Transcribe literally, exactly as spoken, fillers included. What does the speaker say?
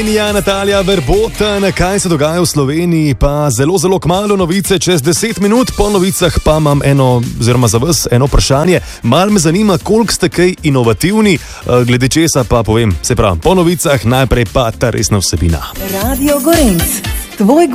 Ja, Natalija Verboten, kaj se dogaja v Sloveniji, pa zelo, zelo kmalu novice, čez deset minut po novicah pa imam eno, oziroma za vas eno vprašanje. Mal me zanima, koliko ste kaj inovativni, glede česa pa povem, se pravi, po novicah najprej pa ta resna vsebina. Radio Gorenc, tvoj